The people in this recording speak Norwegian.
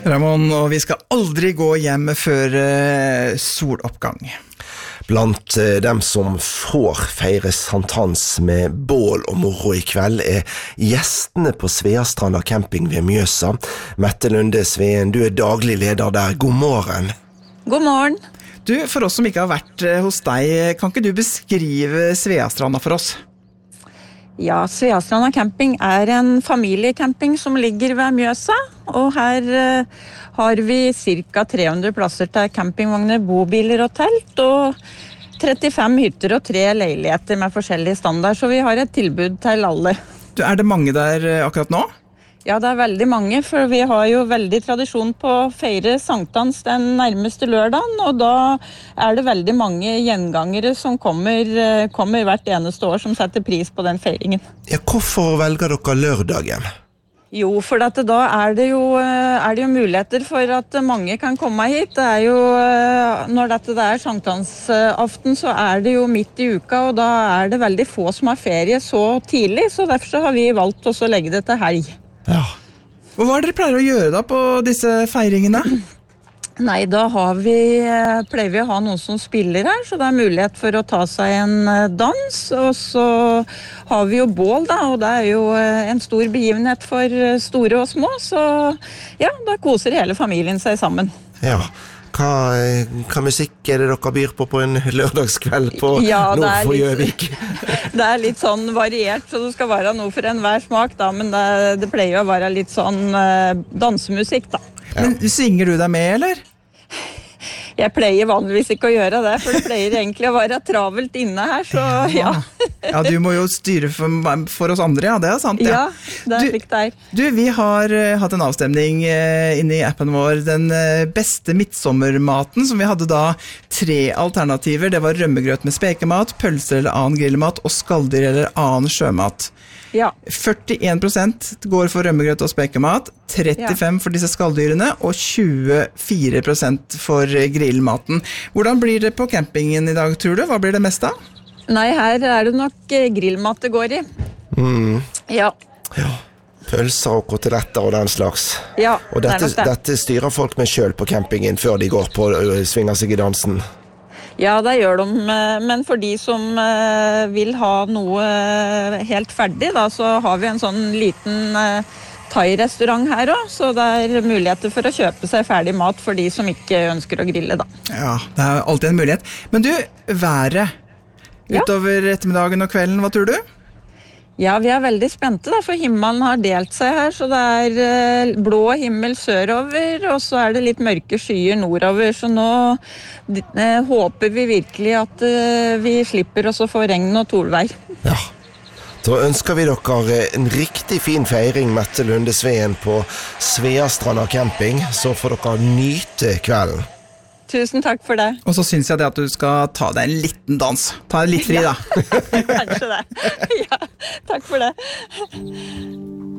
Ramon, og vi skal aldri gå hjem før soloppgang. Blant dem som får feire sankthans med bål og moro i kveld gjestene på Sveastranda camping ved Mjøsa. Mette Lunde Sveen, du daglig leder der. God morgen. God morgen. Du, for oss som ikke har vært hos deg, kan ikke du beskrive Sveastranda for oss? Ja, Sveastranda camping en familiecamping som ligger ved Mjøsa, og her har vi ca. 300 plasser til campingvogner, bobiler og telt, og 35 hytter og 3 leiligheter med forskjellige standard, så vi har et tilbud til alle. Du, det mange der akkurat nå? Ja, det veldig mange, for vi har jo veldig tradisjon på å feire sankthans den nærmeste lørdagen, og da det veldig mange gjengangere som kommer hvert eneste år som setter pris på den feiringen. Ja, hvorfor velger dere lørdagen? Jo, for da det jo muligheter for at mange kan komme hit. Det jo, når dette sankthansaften, så det jo midt i uka, og da det veldig få som har ferie så tidlig, så derfor så har vi valgt også å legge det til helg. Ja. Og hva dere pleier å gjøre da på disse feiringene? Nei, da pleier vi å ha noen som spiller her, så det mulighet for å ta seg en dans, og så har vi jo bål da, og det jo en stor begivenhet for store og små, så ja, da koser hele familien seg sammen. Ja. Hva musikk det dere byr på en lørdagskveld på nord for Gjøvik? Det litt sånn variert, så det skal være noe for enhver smak da, men det pleier å være litt sånn dansemusikk da. Ja. Men synger du deg med, eller? Jeg pleier vanligvis ikke å gjøre det, for det pleier egentlig å være travelt inne her, så ja. Ja, du må jo styre for oss andre, ja, det sant. Ja, det slik det Du, vi har hatt en avstemning inne i appen vår, den beste midtsommermaten, som vi hadde da 3 alternativer. Det var rømmegrøt med spekemat, pølser eller annen grillmat, og skalldyr eller annen sjømat. Ja. 41% går for rømmegrøt og spekemat, 35% for disse skalldyrene, og 24% for grillmaten. Hvordan blir det på campingen i dag, tror du? Hva blir det mest av? Nei, her det nok grillmat det går i. Ja. Ja. Pølser og koteletter og den slags. Ja, og dette styrer folk med selv på campingen før de går på og svinger seg i dansen. Ja, det gjør de, men for de som vil ha noe helt ferdig, da, så har vi en sånn liten thai-restaurant her også, så det muligheter for å kjøpe seg ferdig mat for de som ikke ønsker å grille da. Ja, det alltid en mulighet. Men du, været utover ettermiddagen og kvelden, hva tror du? Ja, vi veldig spente da, for himmelen har delt seg her, så det blå himmel sørover, og så det litt mørke skyer nordover, så nå håper vi virkelig at vi slipper oss å få regn og torvær. Ja, da ønsker vi dere en riktig fin feiring, Mette Lunde Sveen, på Sveastranda camping, så får dere nyte kvelden. Tusen takk for det. Og så synes jeg at du skal ta deg en liten dans. Ta litt fri da. Kanskje det. Ja, takk for det.